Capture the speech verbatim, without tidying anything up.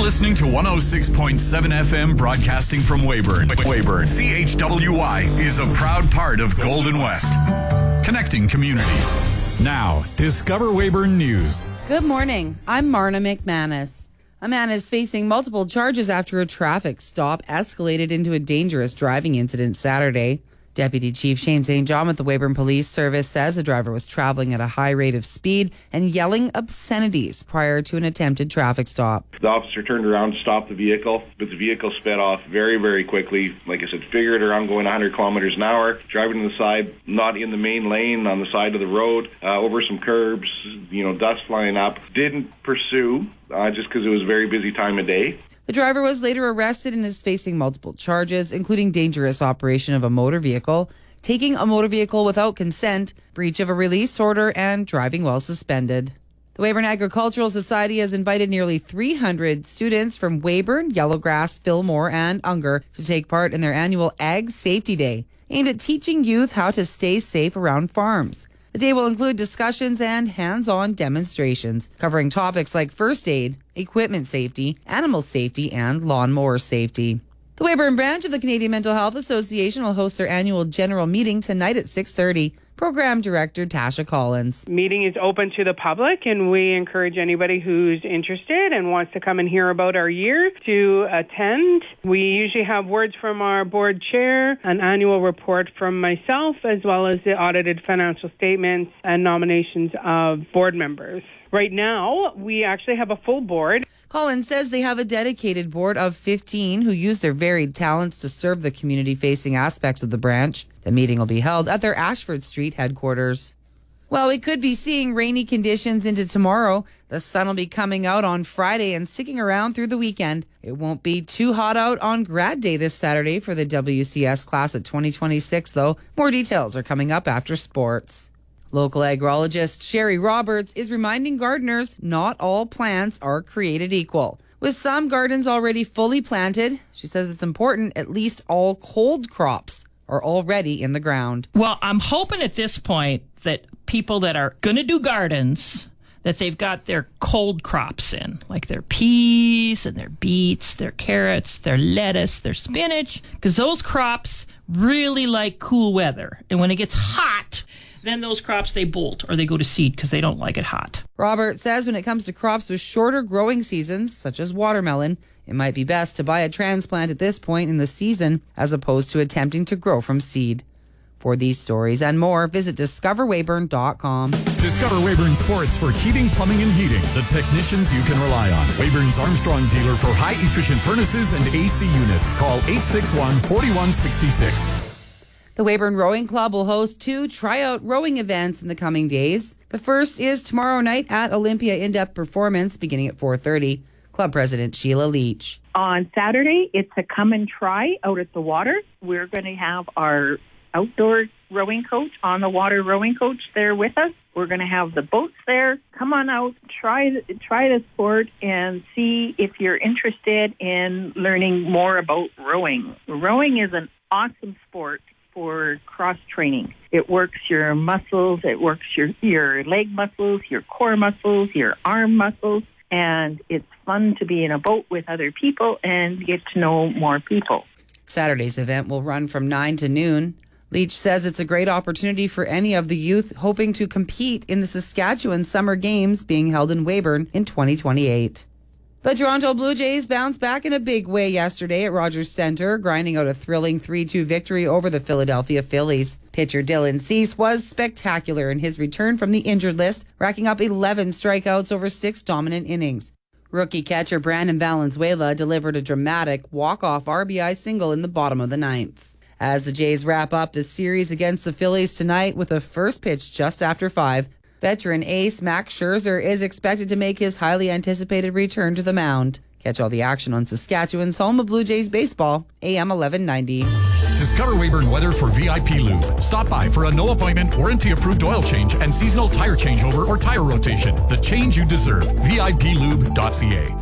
listening to one oh six point seven F M broadcasting from Weyburn. Weyburn, C H W Y is a proud part of Golden West. Connecting communities. Now, Discover Weyburn News. Good morning. I'm Marna McManus. A man is facing multiple charges after a traffic stop escalated into a dangerous driving incident Saturday. Deputy Chief Shane Saint John with the Weyburn Police Service says the driver was traveling at a high rate of speed and yelling obscenities prior to an attempted traffic stop. The officer turned around, stopped the vehicle, but the vehicle sped off very, very quickly. Like I said, figured around going one hundred kilometers an hour, driving to the side, not in the main lane, on the side of the road, uh, over some curbs, you know, dust flying up. Didn't pursue, uh, just because it was a very busy time of day. The driver was later arrested and is facing multiple charges, including dangerous operation of a motor vehicle, taking a motor vehicle without consent, breach of a release order, and driving while suspended. The Weyburn Agricultural Society has invited nearly three hundred students from Weyburn, Yellowgrass, Fillmore, and Unger to take part in their annual Ag Safety Day, aimed at teaching youth how to stay safe around farms. The day will include discussions and hands-on demonstrations covering topics like first aid, equipment safety, animal safety, and lawnmower safety. The Weyburn branch of the Canadian Mental Health Association will host their annual general meeting tonight at six thirty. Program Director Tasha Collins. Meeting is open to the public, and we encourage anybody who's interested and wants to come and hear about our year to attend. We usually have words from our board chair, an annual report from myself, as well as the audited financial statements and nominations of board members. Right now, we actually have a full board. Collins says they have a dedicated board of fifteen who use their varied talents to serve the community-facing aspects of the branch. The meeting will be held at their Ashford Street headquarters. Well, we could be seeing rainy conditions into tomorrow. The sun will be coming out on Friday and sticking around through the weekend. It won't be too hot out on Grad Day this Saturday for the W C S class of twenty twenty-six, though. More details are coming up after sports. Local agrologist Sherry Roberts is reminding gardeners not all plants are created equal. With some gardens already fully planted, she says it's important at least all cold crops are already in the ground. Well, I'm hoping at this point that people that are going to do gardens, that they've got their cold crops in, like their peas and their beets, their carrots, their lettuce, their spinach, because those crops really like cool weather. And when it gets hot, then those crops, they bolt or they go to seed because they don't like it hot. Robert says when it comes to crops with shorter growing seasons, such as watermelon, it might be best to buy a transplant at this point in the season as opposed to attempting to grow from seed. For these stories and more, visit discover weyburn dot com. Discover Weyburn Sports for heating, plumbing, and heating. The technicians you can rely on. Weyburn's Armstrong dealer for high-efficient furnaces and A C units. Call eight six one, four one six six. The Weyburn Rowing Club will host two tryout rowing events in the coming days. The first is tomorrow night at Olympia In-Depth Performance, beginning at four thirty. Club President Sheila Leach. On Saturday, it's a come and try out at the water. We're going to have our outdoor rowing coach, on the water rowing coach there with us. We're going to have the boats there. Come on out, try try the sport, and see if you're interested in learning more about rowing. Rowing is an awesome sport for cross-training. It works your muscles, it works your, your leg muscles, your core muscles, your arm muscles, and it's fun to be in a boat with other people and get to know more people. Saturday's event will run from nine to noon. Leach says it's a great opportunity for any of the youth hoping to compete in the Saskatchewan Summer Games being held in Weyburn in twenty twenty-eight. The Toronto Blue Jays bounced back in a big way yesterday at Rogers Centre, grinding out a thrilling three two victory over the Philadelphia Phillies. Pitcher Dylan Cease was spectacular in his return from the injured list, racking up eleven strikeouts over six dominant innings. Rookie catcher Brandon Valenzuela delivered a dramatic walk-off R B I single in the bottom of the ninth. As the Jays wrap up the series against the Phillies tonight with a first pitch just after five, veteran ace Max Scherzer is expected to make his highly anticipated return to the mound. Catch all the action on Saskatchewan's home of Blue Jays baseball, A M eleven ninety. Discover Weyburn weather for V I P Lube. Stop by for a no-appointment, warranty-approved oil change and seasonal tire changeover or tire rotation. The change you deserve. V I P lube dot C A.